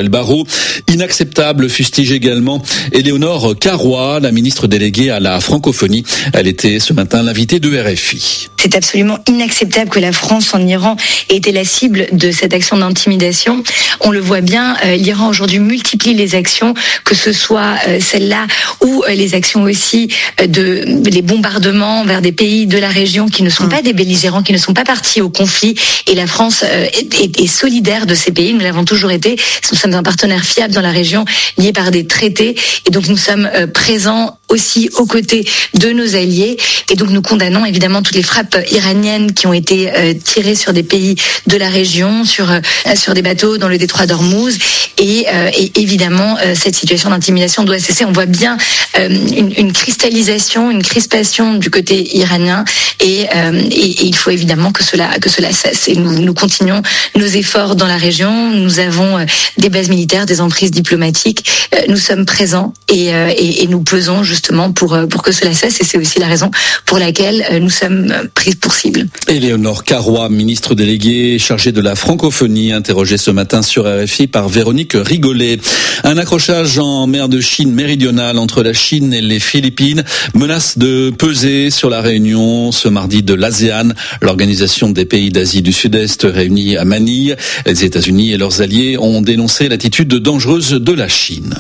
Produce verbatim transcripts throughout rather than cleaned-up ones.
El Barro. Inacceptable, fustige également Éléonore Carrois, la ministre déléguée à la francophonie. Elle était ce matin l'invitée de R F I. C'est absolument inacceptable que la France en Iran ait été la cible de cette action d'intimidation. On le voit bien, euh, l'Iran aujourd'hui multiplie les actions, que ce soit euh, celle-là ou euh, les actions aussi euh, de les bombardements vers des pays de la région qui ne sont pas des belligérants, qui ne sont pas partis au conflit. Et la France euh, est, est, est solidaire de ces pays. Nous l'avons toujours été. Nous sommes un partenaire fiable dans la région, lié par des traités. Et donc nous sommes euh, présents aussi aux côtés de nos alliés. Et donc nous condamnons évidemment toutes les frappes iraniennes qui ont été euh, tirées sur des pays de la région, sur euh, sur des bateaux dans le détroit d'Ormuz. Et, euh, et évidemment, euh, cette situation d'intimidation doit cesser. On voit bien euh, une, une cristallisation, une crispation du côté iranien. Et, euh, et, et il faut évidemment que cela que cela cesse. Et nous, nous continuons nos efforts dans la région. Nous avons euh, des bases militaires, des emprises diplomatiques. Euh, nous sommes présents et, euh, et, et nous pesons justement pour pour que cela cesse. Et c'est aussi la raison pour laquelle euh, nous sommes pris pour cible. Éléonore Carrois, ministre déléguée chargée de la francophonie, interrogée ce matin sur R F I par Véronique Rigolet. Un accrochage en mer de Chine méridionale entre la Chine et les Philippines menace de peser sur la réunion ce mardi de l'ASEAN, l'organisation des pays d'Asie du Sud-Est réunis à Manille. Les États-Unis et leurs alliés ont dénoncé l'attitude dangereuse de la Chine.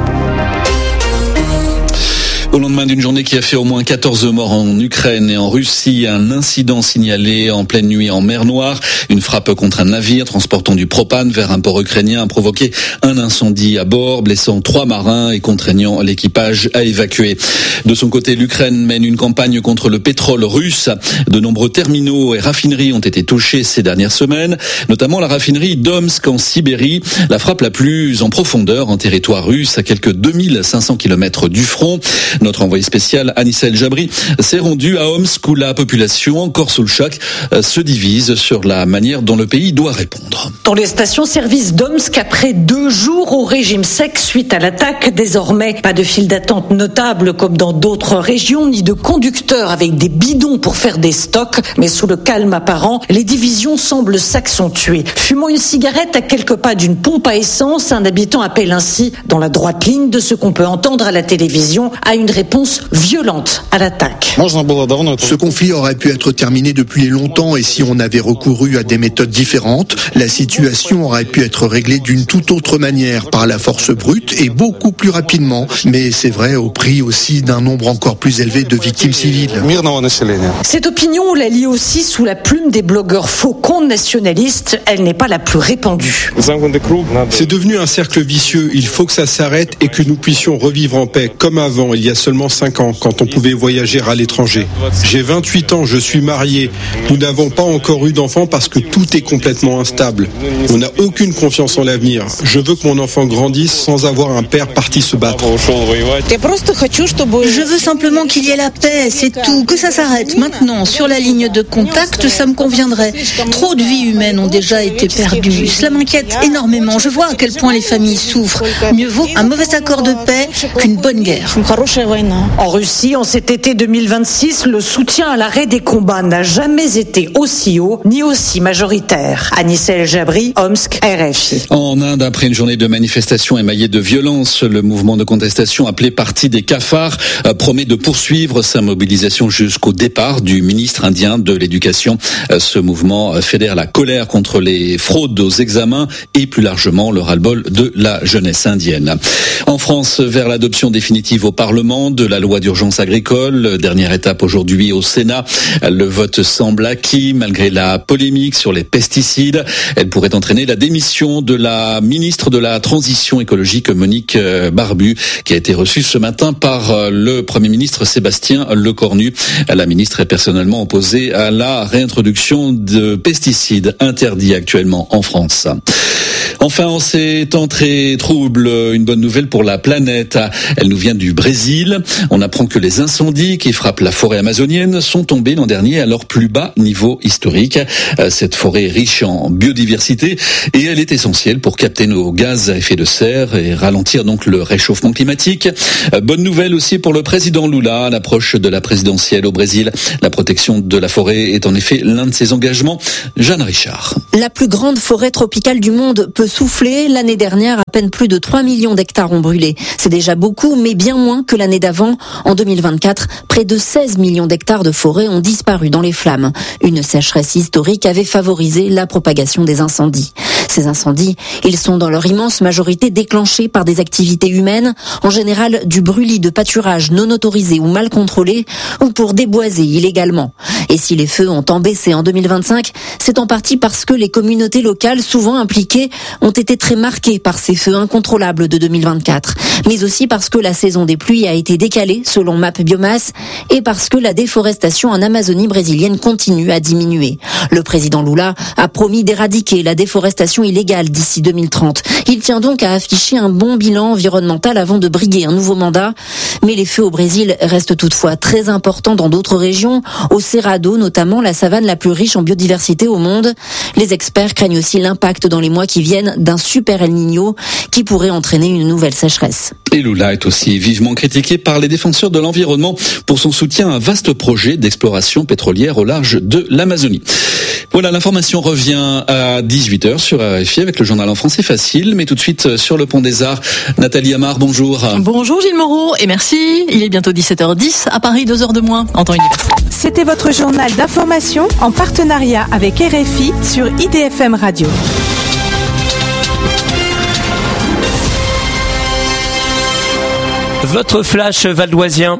Au lendemain d'une journée qui a fait au moins quatorze morts en Ukraine et en Russie, un incident signalé en pleine nuit en mer Noire. Une frappe contre un navire transportant du propane vers un port ukrainien a provoqué un incendie à bord, blessant trois marins et contraignant l'équipage à évacuer. De son côté, l'Ukraine mène une campagne contre le pétrole russe. De nombreux terminaux et raffineries ont été touchés ces dernières semaines, notamment la raffinerie d'Omsk en Sibérie, la frappe la plus en profondeur en territoire russe, à quelques deux mille cinq cents kilomètres du front. Notre envoyé spécial Anissa El Jabri s'est rendu à Omsk où la population, encore sous le choc, se divise sur la manière dont le pays doit répondre. Dans les stations-service d'Omsk, après deux jours au régime sec suite à l'attaque, désormais pas de file d'attente notable comme dans d'autres régions, ni de conducteurs avec des bidons pour faire des stocks, mais sous le calme apparent, les divisions semblent s'accentuer. Fumant une cigarette à quelques pas d'une pompe à essence, un habitant appelle ainsi, dans la droite ligne de ce qu'on peut entendre à la télévision, à une réponse violente à l'attaque. Ce conflit aurait pu être terminé depuis longtemps et si on avait recouru à des méthodes différentes, la situation aurait pu être réglée d'une toute autre manière, par la force brute et beaucoup plus rapidement. Mais c'est vrai au prix aussi d'un nombre encore plus élevé de victimes civiles. Cette opinion, on la lit aussi sous la plume des blogueurs faucons nationalistes. Elle n'est pas la plus répandue. C'est devenu un cercle vicieux. Il faut que ça s'arrête et que nous puissions revivre en paix, comme avant, il y a seulement cinq ans, quand on pouvait voyager à l'étranger. J'ai vingt-huit ans, je suis marié. Nous n'avons pas encore eu d'enfants parce que tout est complètement instable. On n'a aucune confiance en l'avenir. Je veux que mon enfant grandisse sans avoir un père parti se battre. Je veux simplement qu'il y ait la paix, c'est tout. Que ça s'arrête maintenant. Sur la ligne de contact, ça me conviendrait. Trop de vies humaines ont déjà été perdues. Cela m'inquiète énormément. Je vois à quel point les familles souffrent. Mieux vaut un mauvais accord de paix qu'une bonne guerre. En Russie, en cet été deux mille vingt-six, le soutien à l'arrêt des combats n'a jamais été aussi haut ni aussi majoritaire. Anissa El Jabri, Omsk, R F I. En Inde, après une journée de manifestations émaillée de violence, le mouvement de contestation appelé Parti des cafards promet de poursuivre sa mobilisation jusqu'au départ du ministre indien de l'Éducation. Ce mouvement fédère la colère contre les fraudes aux examens et plus largement le ras-le-bol de la jeunesse indienne. En France, vers l'adoption définitive au Parlement de la loi d'urgence agricole, dernière étape aujourd'hui au Sénat. Le vote semble acquis malgré la polémique sur les pesticides. Elle pourrait entraîner la démission de la ministre de la Transition écologique Monique Barbu, qui a été reçue ce matin par le Premier ministre Sébastien Lecornu. La ministre est personnellement opposée à la réintroduction de pesticides interdits actuellement en France. Enfin, en ces temps très troubles, une bonne nouvelle pour la planète. Elle nous vient du Brésil. Brésil. On apprend que les incendies qui frappent la forêt amazonienne sont tombés l'an dernier à leur plus bas niveau historique. Cette forêt est riche en biodiversité et elle est essentielle pour capter nos gaz à effet de serre et ralentir donc le réchauffement climatique. Bonne nouvelle aussi pour le président Lula à l'approche de la présidentielle au Brésil. La protection de la forêt est en effet l'un de ses engagements. Jeanne Richard. La plus grande forêt tropicale du monde peut souffler. L'année dernière, à peine plus de trois millions d'hectares ont brûlé. C'est déjà beaucoup, mais bien moins que l'année d'avant. En deux mille vingt-quatre, près de seize millions d'hectares de forêt ont disparu dans les flammes. Une sécheresse historique avait favorisé la propagation des incendies. Ces incendies, ils sont dans leur immense majorité déclenchés par des activités humaines, en général du brûlis de pâturage non autorisé ou mal contrôlé, ou pour déboiser illégalement. Et si les feux ont tant baissé en deux mille vingt-cinq, c'est en partie parce que les communautés locales, souvent impliquées, ont été très marquées par ces feux incontrôlables de deux mille vingt-quatre. Mais aussi parce que la saison des pluies a été décalée selon Map Biomasse et parce que la déforestation en Amazonie brésilienne continue à diminuer. Le président Lula a promis d'éradiquer la déforestation illégale d'ici deux mille trente. Il tient donc à afficher un bon bilan environnemental avant de briguer un nouveau mandat. Mais les feux au Brésil restent toutefois très importants dans d'autres régions, au Cerrado notamment, la savane la plus riche en biodiversité au monde. Les experts craignent aussi l'impact dans les mois qui viennent d'un super El Niño qui pourrait entraîner une nouvelle sécheresse. Et Lula est aussi vivement critiqué par les défenseurs de l'environnement pour son soutien à un vaste projet d'exploration pétrolière au large de l'Amazonie. Voilà, l'information revient à dix-huit heures sur R F I avec le journal en français facile, mais tout de suite sur le pont des Arts. Nathalie Amar, bonjour. Bonjour Gilles Moreau et merci. Il est bientôt dix-sept heures dix à Paris, deux heures de moins en temps universel. C'était votre journal d'information en partenariat avec R F I sur I D F M Radio. Votre flash valdoisien.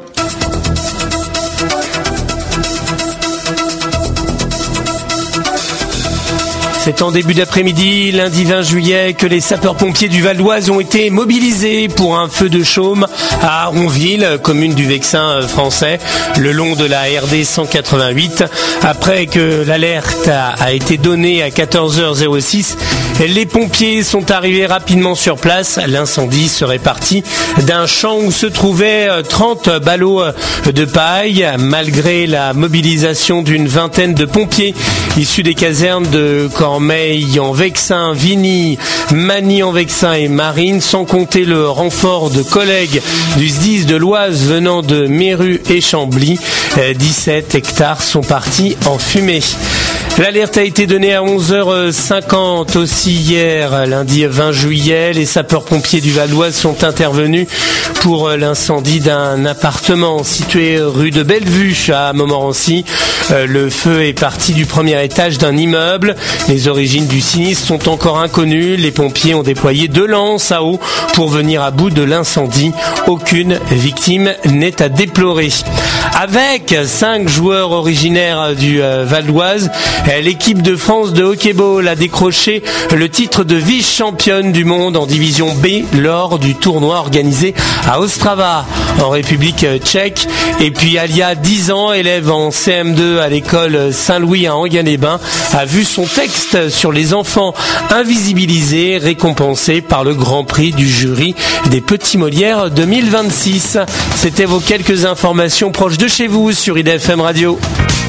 C'est en début d'après-midi, lundi vingt juillet, que les sapeurs-pompiers du Val d'Oise ont été mobilisés pour un feu de chaume à Aronville, commune du Vexin français, le long de la R D cent quatre-vingt-huit. Après que l'alerte a été donnée à quatorze heures six, les pompiers sont arrivés rapidement sur place. L'incendie serait parti d'un champ où se trouvaient trente ballots de paille. Malgré la mobilisation d'une vingtaine de pompiers issus des casernes de Cormeilles en Vexin, Vigny, Magny en Vexin et Marine, sans compter le renfort de collègues du S D I S de l'Oise venant de Méru et Chambly, dix-sept hectares sont partis en fumée. L'alerte a été donnée à onze heures cinquante aussi hier, lundi vingt juillet. Les sapeurs-pompiers du Val d'Oise sont intervenus pour l'incendie d'un appartement situé rue de Bellevue à Montmorency. Le feu est parti du premier étage d'un immeuble. Les origines du sinistre sont encore inconnues. Les pompiers ont déployé deux lances à eau pour venir à bout de l'incendie. Aucune victime n'est à déplorer. Avec cinq joueurs originaires du Val d'Oise, l'équipe de France de hockey-ball a décroché le titre de vice-championne du monde en division B lors du tournoi organisé à Ostrava, en République tchèque. Et puis Alia, dix ans, élève en C M deux à l'école Saint-Louis à Enghien-les-Bains, a vu son texte sur les enfants invisibilisés récompensé par le Grand Prix du jury des Petits Molières deux mille vingt-six. C'était vos quelques informations proches de chez vous sur I D F M Radio.